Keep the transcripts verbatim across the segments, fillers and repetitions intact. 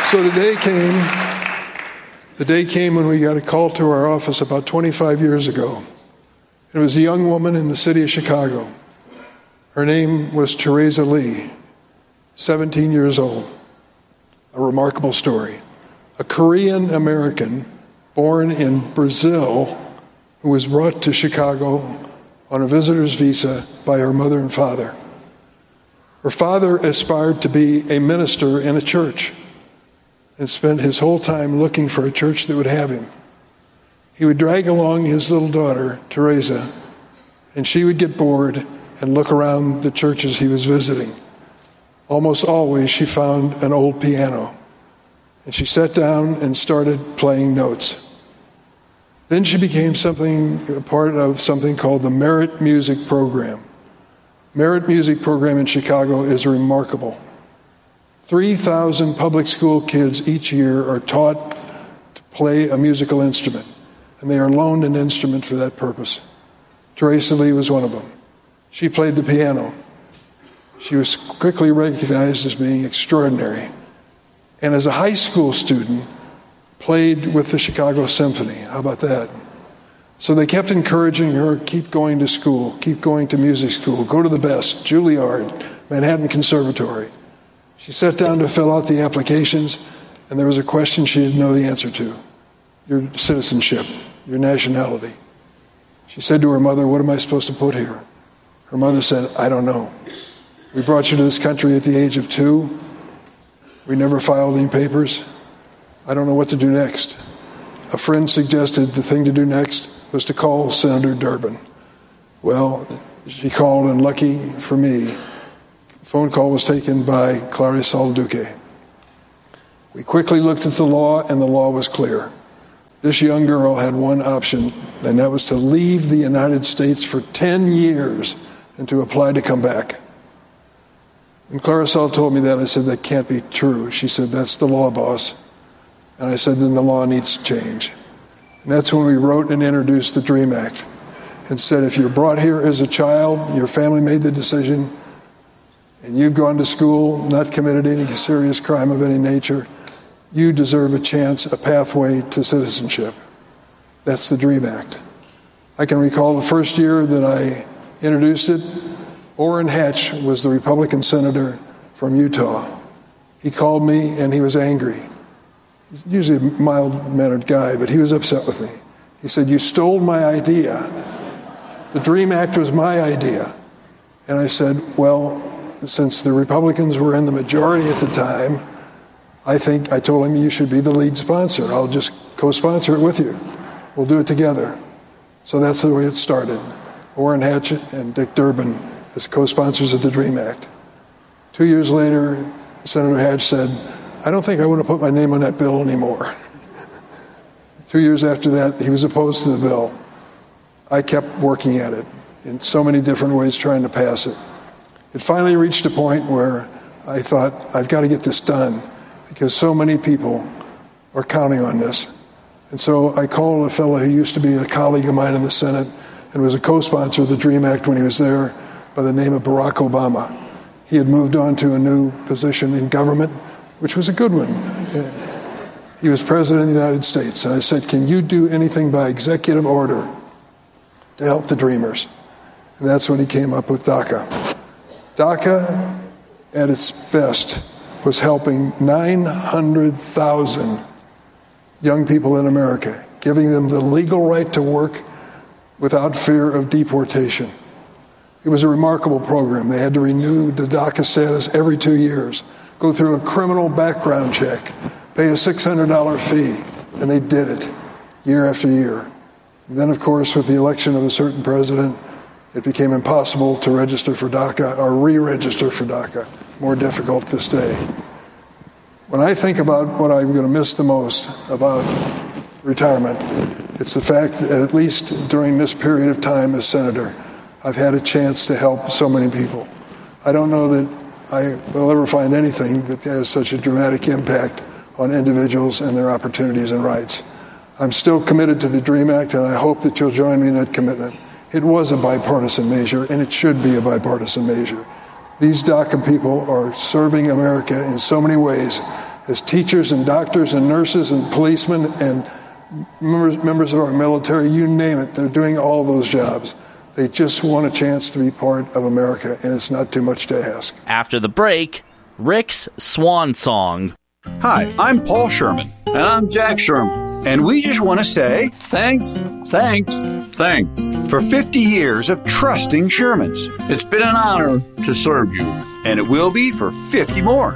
So the day came, the day came when we got a call to our office about twenty-five years ago. It was a young woman in the city of Chicago. Her name was Teresa Lee, seventeen years old. A remarkable story. A Korean American born in Brazil who was brought to Chicago on a visitor's visa by her mother and father. Her father aspired to be a minister in a church and spent his whole time looking for a church that would have him. He would drag along his little daughter, Teresa, and she would get bored and look around the churches he was visiting. Almost always she found an old piano, and she sat down and started playing notes. Then she became something, a part of something called the Merit Music Program. Merit Music Program in Chicago is remarkable. three thousand public school kids each year are taught to play a musical instrument, and they are loaned an instrument for that purpose. Teresa Lee was one of them. She played the piano. She was quickly recognized as being extraordinary. And as a high school student, played with the Chicago Symphony. How about that? So they kept encouraging her, keep going to school, keep going to music school, go to the best, Juilliard, Manhattan Conservatory. She sat down to fill out the applications, and there was a question she didn't know the answer to. Your citizenship, your nationality. She said to her mother, what am I supposed to put here? Her mother said, I don't know. We brought you to this country at the age of two. We never filed any papers. I don't know what to do next. A friend suggested the thing to do next was to call Senator Durbin. Well, she called, and lucky for me, phone call was taken by Clarisol Duque. We quickly looked at the law, and the law was clear. This young girl had one option, and that was to leave the United States for ten years and to apply to come back. When Clarisol told me that, I said, that can't be true. She said, that's the law, boss. And I said, then the law needs to change. And that's when we wrote and introduced the DREAM Act and said, if you're brought here as a child, your family made the decision, and you've gone to school, not committed any serious crime of any nature, you deserve a chance, a pathway to citizenship. That's the DREAM Act. I can recall the first year that I introduced it, Orrin Hatch was the Republican senator from Utah. He called me and he was angry. He's usually a mild-mannered guy, but he was upset with me. He said, you stole my idea. The DREAM Act was my idea. And I said, well, since the Republicans were in the majority at the time, I think I told him you should be the lead sponsor. I'll just co-sponsor it with you. We'll do it together. So that's the way it started. Orrin Hatch and Dick Durbin as co-sponsors of the DREAM Act. Two years later, Senator Hatch said, I don't think I want to put my name on that bill anymore. Two years after that, he was opposed to the bill. I kept working at it in so many different ways, trying to pass it. It finally reached a point where I thought, I've got to get this done because so many people are counting on this. And so I called a fellow who used to be a colleague of mine in the Senate and was a co-sponsor of the DREAM Act when he was there, by the name of Barack Obama. He had moved on to a new position in government, which was a good one. He was president of the United States. And I said, can you do anything by executive order to help the Dreamers? And that's when he came up with DACA. DACA, at its best, was helping nine hundred thousand young people in America, giving them the legal right to work without fear of deportation. It was a remarkable program. They had to renew the DACA status every two years, go through a criminal background check, pay a six hundred dollars fee, and they did it year after year. And then, of course, with the election of a certain president, it became impossible to register for DACA or re-register for DACA. More difficult this day. When I think about what I'm going to miss the most about retirement, it's the fact that at least during this period of time as senator, I've had a chance to help so many people. I don't know that I will ever find anything that has such a dramatic impact on individuals and their opportunities and rights. I'm still committed to the DREAM Act, and I hope that you'll join me in that commitment. It was a bipartisan measure, and it should be a bipartisan measure. These DACA people are serving America in so many ways, as teachers and doctors and nurses and policemen and members, members of our military, you name it, they're doing all those jobs. They just want a chance to be part of America, and it's not too much to ask. After the break, Rick's Swan Song. Hi, I'm Paul Sherman. And I'm Jack Sherman. And we just want to say thanks, thanks, thanks for fifty years of trusting Shermans. It's been an honor to serve you. And it will be for fifty more.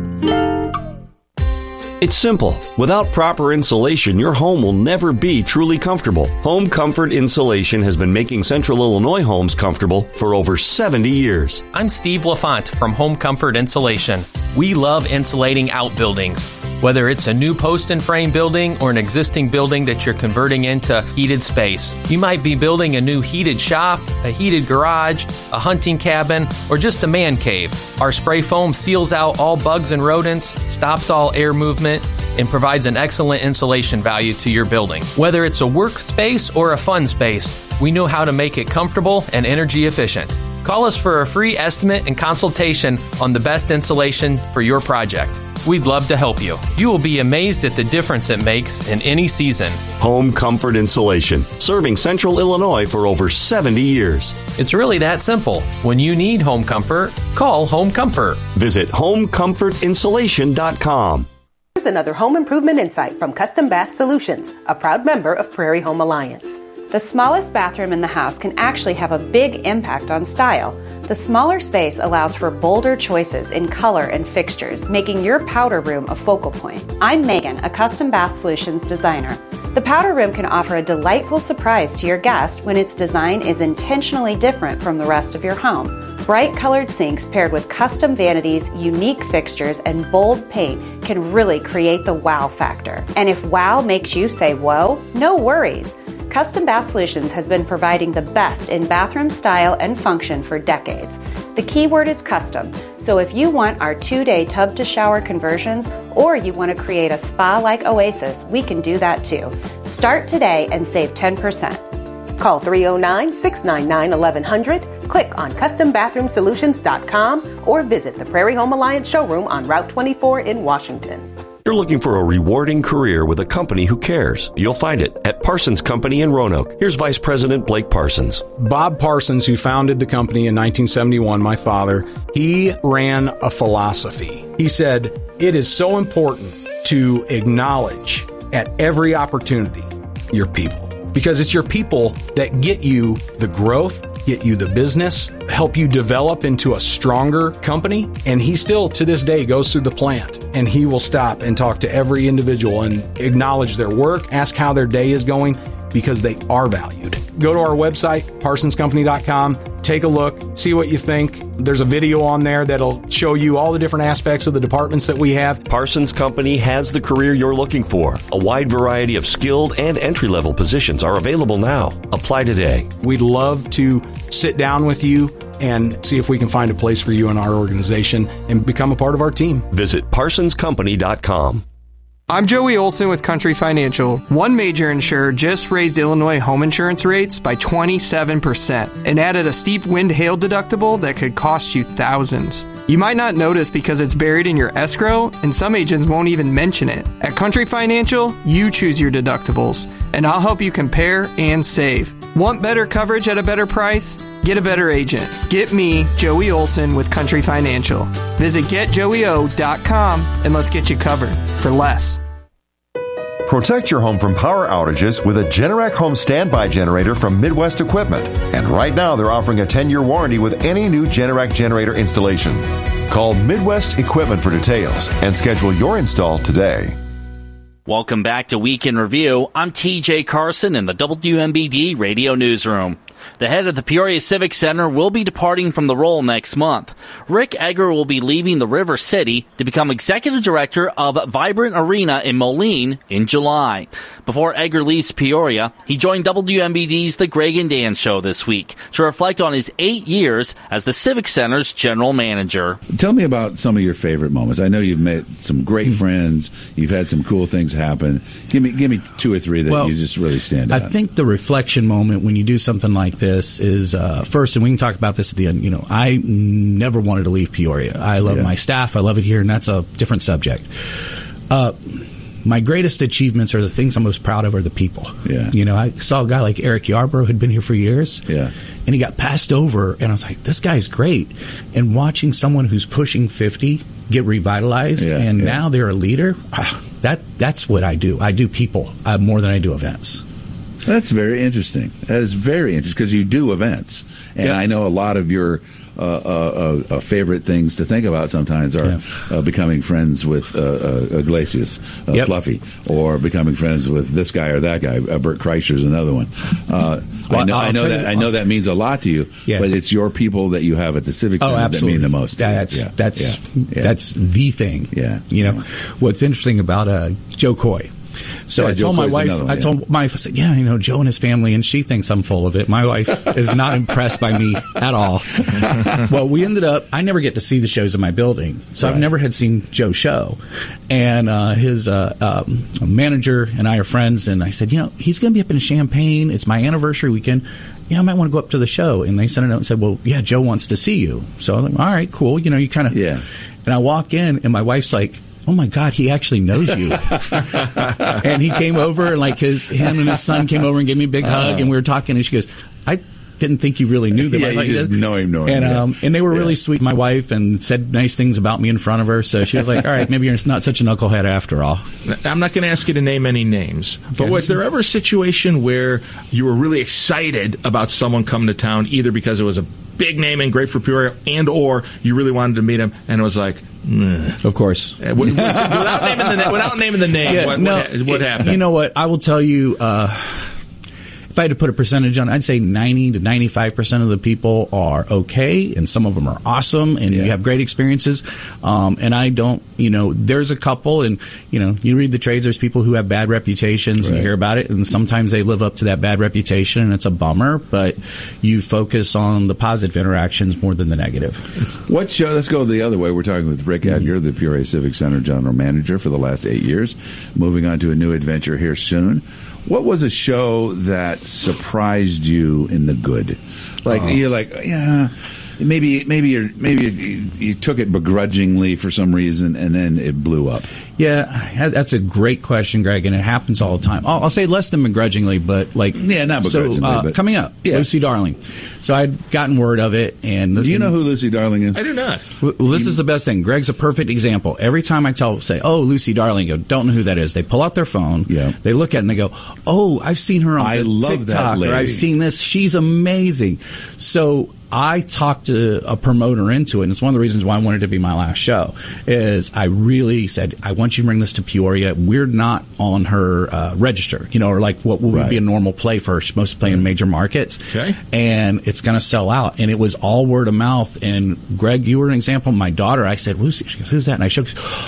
It's simple. Without proper insulation, your home will never be truly comfortable. Home Comfort Insulation has been making Central Illinois homes comfortable for over seventy years. I'm Steve LaFont from Home Comfort Insulation. We love insulating outbuildings. Whether it's a new post and frame building or an existing building that you're converting into heated space. You might be building a new heated shop, a heated garage, a hunting cabin, or just a man cave. Our spray foam seals out all bugs and rodents, stops all air movement, and provides an excellent insulation value to your building. Whether it's a workspace or a fun space, we know how to make it comfortable and energy efficient. Call us for a free estimate and consultation on the best insulation for your project. We'd love to help you. You will be amazed at the difference it makes in any season. Home Comfort Insulation, serving Central Illinois for over seventy years. It's really that simple. When you need home comfort, call Home Comfort. Visit home comfort insulation dot com. Here's another home improvement insight from Custom Bath Solutions, a proud member of Prairie Home Alliance. The smallest bathroom in the house can actually have a big impact on style. The smaller space allows for bolder choices in color and fixtures, making your powder room a focal point. I'm Megan, a Custom Bath Solutions designer. The powder room can offer a delightful surprise to your guest when its design is intentionally different from the rest of your home. Bright colored sinks paired with custom vanities, unique fixtures, and bold paint can really create the wow factor. And if wow makes you say whoa, no worries. Custom Bath Solutions has been providing the best in bathroom style and function for decades. The key word is custom, so if you want our two-day tub-to-shower conversions or you want to create a spa-like oasis, we can do that too. Start today and save ten percent. Call three oh nine, six nine nine, eleven hundred, click on custom bathroom solutions dot com, or visit the Prairie Home Alliance showroom on Route twenty-four in Washington. You're looking for a rewarding career with a company who cares. You'll find it at Parsons Company in Roanoke. Here's Vice President Blake Parsons. Bob Parsons, who founded the company in nineteen seventy-one, my father, he ran a philosophy. He said, it is so important to acknowledge at every opportunity your people, because it's your people that get you the growth, get you the business, help you develop into a stronger company. And he still, to this day, goes through the plant and he will stop and talk to every individual and acknowledge their work, ask how their day is going, because they are valued. Go to our website, parsons company dot com, take a look, see what you think. There's a video on there that'll show you all the different aspects of the departments that we have. Parsons Company has the career you're looking for. A wide variety of skilled and entry-level positions are available now. Apply today. We'd love to sit down with you and see if we can find a place for you in our organization and become a part of our team. Visit parsons company dot com. I'm Joey Olson with Country Financial. One major insurer just raised Illinois home insurance rates by twenty-seven percent and added a steep wind hail deductible that could cost you thousands. You might not notice because it's buried in your escrow, and some agents won't even mention it. At Country Financial, you choose your deductibles, and I'll help you compare and save. Want better coverage at a better price? Get a better agent. Get me, Joey Olson, with Country Financial. Visit get joey o dot com and let's get you covered for less. Protect your home from power outages with a Generac home standby generator from Midwest Equipment. And right now they're offering a ten-year warranty with any new Generac generator installation. Call Midwest Equipment for details and schedule your install today. Welcome back to Week in Review. I'm T J Carson in the W M B D Radio Newsroom. The head of the Peoria Civic Center will be departing from the role next month. Rick Egger will be leaving the River City to become executive director of Vibrant Arena in Moline in July. Before Egger leaves Peoria, he joined W M B D's The Greg and Dan Show this week to reflect on his eight years as the Civic Center's general manager. Tell me about some of your favorite moments. I know you've met some great mm-hmm. friends. You've had some cool things happen. Give me, give me two or three that well, you just really stand out. I think the reflection moment when you do something like this is uh, first, and we can talk about this at the end. You know, I never wanted to leave Peoria. I love yeah. my staff. I love it here, and that's a different subject. Uh, my greatest achievements are the things I'm most proud of are the people. Yeah. You know, I saw a guy like Eric Yarbrough who'd been here for years. Yeah. And he got passed over, and I was like, this guy's great. And watching someone who's pushing fifty get revitalized, Yeah, and yeah. now they're a leader, ah, that that's what I do. I do people uh, more than I do events. That's very interesting. That is very interesting because you do events, and Yep. I know a lot of your uh, uh, uh, favorite things to think about sometimes are Yeah. uh, becoming friends with uh, uh, Iglesias, uh, Yep. Fluffy, or becoming friends with this guy or that guy. Uh, Bert Kreischer's another one. Uh, Well, I know, I'll I know tell that you- I know that means a lot to you, Yeah. but it's your people that you have at the Civic Oh, Center that absolutely. mean the most. to you. That's Yeah. that's Yeah. Yeah. that's the thing. Yeah. You know, what's interesting about uh, Joe Coy. So Yeah, I Joe told my Coy's wife, another one, I yeah. told my wife, I said, yeah, you know, Joe and his family, and she thinks I'm full of it. My wife is not impressed by me at all. Well, we ended up, I never get to see the shows in my building, so Right. I've never had seen Joe's show. And uh, his uh, um, manager and I are friends, and I said, you know, he's going to be up in Champaign. It's my anniversary weekend. Yeah, I might want to go up to the show. And they sent a note and said, well, yeah, Joe wants to see you. So I was like, all right, cool. You know, you kind of, Yeah. And I walk in, and my wife's like, oh my God, he actually knows you. And he came over, and like his him and his son came over and gave me a big hug, and we were talking, and she goes, I didn't think you really knew them. Yeah, I thought you just know him, know him, And, yeah. um, and they were really Yeah. sweet, my wife, and said nice things about me in front of her. So she was like, all right, maybe you're not such a knucklehead after all. I'm not going to ask you to name any names, but Okay. was there ever a situation where you were really excited about someone coming to town, either because it was a big name and great for Peoria, and or you really wanted to meet him, and it was like, nah. Of course. Uh, what- what- without naming the na- without naming the name, Yeah, what, no, what, ha- what it- happened? You know what? I will tell you, uh, if I had to put a percentage on it, I'd say ninety to ninety-five percent of the people are okay, and some of them are awesome, and Yeah. you have great experiences. Um, and I don't, you know, there's a couple, and, you know, you read the trades, there's people who have bad reputations, and Right. you hear about it, and sometimes they live up to that bad reputation, and it's a bummer, but you focus on the positive interactions more than the negative. What show? Let's go the other way. We're talking with Rick Edgar, the Peoria Civic Center General Manager for the last eight years, moving on to a new adventure here soon. What was a show that surprised you in the good? Like Oh. you're like, yeah, maybe maybe you're, maybe you, you took it begrudgingly for some reason, and then it blew up. Yeah, that's a great question, Greg, and it happens all the time. I'll, I'll say less than begrudgingly, but like Yeah, not begrudgingly, So, uh, but- coming up, Yeah. Lucy Darling. So I'd gotten word of it, and Do you know who Lucy Darling is? I do not. Well, this is the best thing. Greg's a perfect example. Every time I tell, say, "Oh, Lucy Darling," go, don't know who that is. They pull out their phone. Yeah. They look at it and they go, "Oh, I've seen her on I the love that TikTok, lady. or I've seen this. She's amazing." So I talked to a promoter into it, and it's one of the reasons why I wanted it to be my last show. Is I really said, "I want you to bring this to Peoria. We're not on her uh, register, you know, or like what would Right. be a normal play for her. She's supposed to play in major markets, Okay. and it's going to sell out." And it was all word of mouth. And Greg, you were an example. My daughter, I said, "Lucy," she goes, "Who's that?" And I shook.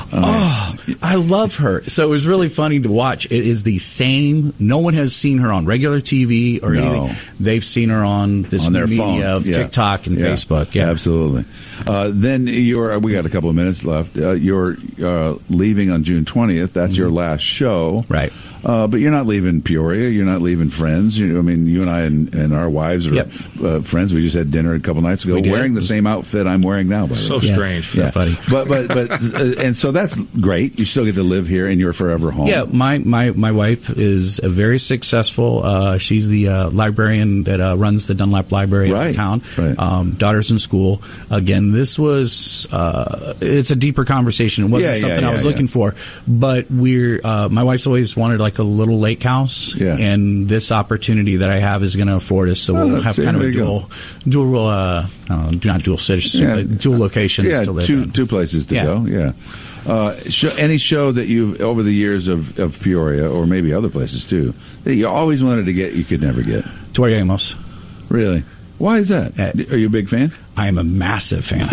Oh, I love her. So it was really funny to watch. It is the same. No one has seen her on regular T V or No. anything. They've seen her on this On their media phone. of Yeah. TikTok and Yeah. Facebook. Yeah, Absolutely. Uh, then you're. We got a couple of minutes left. Uh, you're uh, leaving on June twentieth. That's your last show, Right. Uh, but you're not leaving Peoria. You're not leaving friends. You, I mean, you and I and, and our wives are Yep. uh, friends. We just had dinner a couple nights ago, We did. wearing the same outfit I'm wearing now. By the So way. Yeah. strange. So funny. But but but uh, and so that's great. You still get to live here, and you're forever home. Yeah, my, my, my wife is a very successful. Uh, she's the uh, librarian that uh, runs the Dunlap Library Right, in town. right. Um, daughters in school. Again, this was uh, it's a deeper conversation. It wasn't Yeah, yeah, something I yeah, was yeah. looking for, but we're uh, my wife's always wanted like a little lake house, Yeah. and this opportunity that I have is going to afford us. So Oh, we'll that's have it. kind of There a you go. dual dual uh, I don't know, not dual citizenship, Yeah. but dual locations Yeah, to live two in. two places to Yeah. go. Yeah. Uh, show, any show that you've over the years of, of Peoria, or maybe other places too, that you always wanted to get, you could never get. Tori Amos. Really? Why is that? Uh, Are you a big fan? I am a massive fan.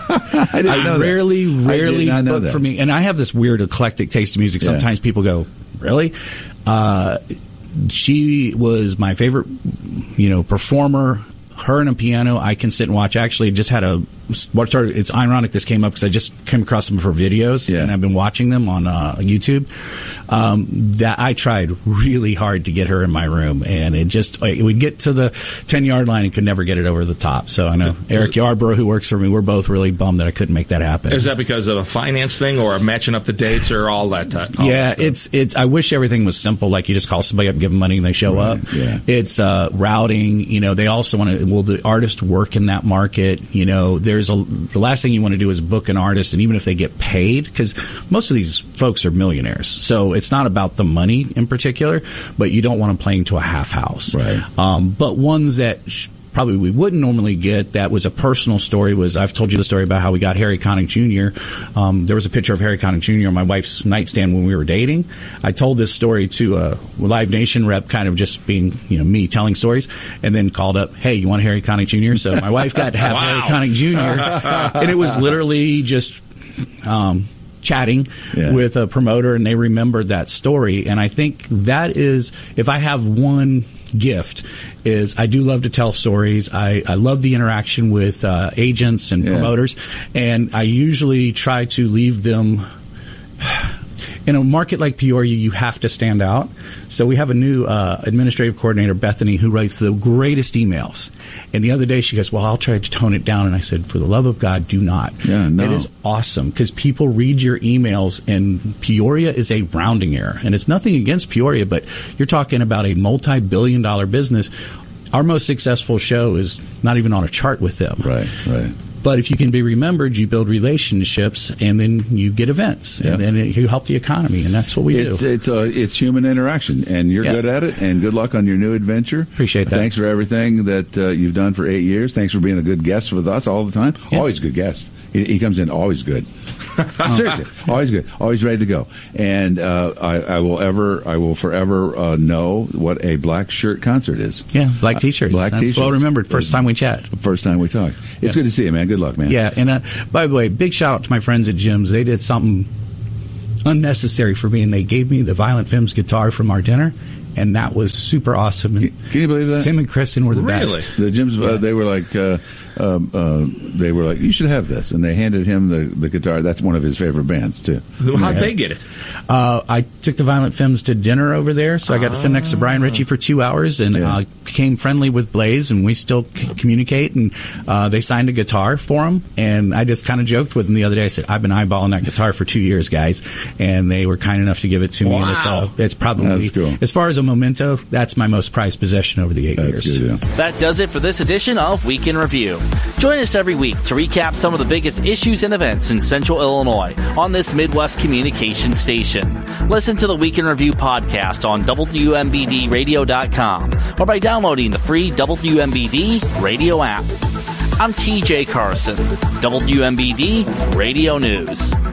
I didn't I know that. rarely, I rarely did not know book that. for me, and I have this weird eclectic taste in music. Yeah. Sometimes people go, "Really?" Uh, she was my favorite, you know, performer. her and a piano, I can sit and watch. Actually, just had a. What started, it's ironic this came up because I just came across them for videos, yeah. and I've been watching them on uh, YouTube. Um, that I tried really hard to get her in my room, and it just it would get to the ten yard line and could never get it over the top. So I know Eric Yarborough, who works for me, we're both really bummed that I couldn't make that happen. Is that because of a finance thing, or matching up the dates, or all that? T- all yeah, that it's it's. I wish everything was simple, like you just call somebody up, give them money, and they show right, up. Yeah. It's uh, routing. You know, they also want to. Will the artist work in that market? You know, there's a the last thing you want to do is book an artist, and even if they get paid, because most of these folks are millionaires, so it's not about the money in particular, but you don't want them playing to a half house. Right. Um, but ones that sh- probably we wouldn't normally get, that was a personal story, was I've told you the story about how we got Harry Connick Junior Um, there was a picture of Harry Connick Junior on my wife's nightstand when we were dating. I told this story to a Live Nation rep, kind of just being, you know, me telling stories, and then called up, hey, you want Harry Connick Junior? So my wife got to have wow. Harry Connick Junior And it was literally just... Um, chatting yeah. with a promoter, and they remembered that story. And I think that is, if I have one gift, is I do love to tell stories. I, I love the interaction with uh, agents and yeah. promoters, and I usually try to leave them. In a market like Peoria, you have to stand out. So we have a new uh, administrative coordinator, Bethany, who writes the greatest emails. And the other day she goes, well, I'll try to tone it down. And I said, for the love of God, do not. Yeah, no. It is awesome because people read your emails, and Peoria is a rounding error. And it's nothing against Peoria, but you're talking about a multi-billion dollar business. Our most successful show is not even on a chart with them. Right, right. But if you can be remembered, you build relationships, and then you get events, and yeah. then it, you help the economy, and that's what we it's, do. It's uh, it's human interaction, and you're yeah. good at it, and good luck on your new adventure. Appreciate that. Thanks for everything that uh, you've done for eight years. Thanks for being a good guest with us all the time. Yeah. Always a good guest. He, he comes in always good. Seriously, always good, always ready to go. And uh, I, I will ever, I will forever uh, know what a black shirt concert is. Yeah, black t-shirts. Uh, black That's t-shirts. well remembered. First time we chat. First time we talked. It's yeah. good to see you, man. Good luck, man. Yeah, and uh, by the way, big shout out to my friends at Jim's. They did something unnecessary for me, and they gave me the Violent Femmes guitar from our dinner. And that was super awesome. And can you believe that? Tim and Kristen were the really? best. The Jims, yeah. uh, they were like, uh, um, uh, they were like, you should have this, and they handed him the, the guitar. That's one of his favorite bands too. How'd yeah. they get it? Uh, I took the Violent Femmes to dinner over there, so I got to sit next to Brian Ritchie for two hours, and yeah. uh, became friendly with Blaze, and we still c- communicate. And uh, they signed a guitar for him, and I just kind of joked with them the other day. I said, "I've been eyeballing that guitar for two years, guys," and they were kind enough to give it to me. Wow. And it's, uh, it's probably That's cool. As far as a memento, that's my most prized possession over the eight That's years. Good, yeah. That does it for this edition of Week in Review. Join us every week to recap some of the biggest issues and events in Central Illinois on this Midwest communication station. Listen to the Week in Review podcast on W M B D radio dot com or by downloading the free W M B D radio app. I'm T J Carson, W M B D Radio News.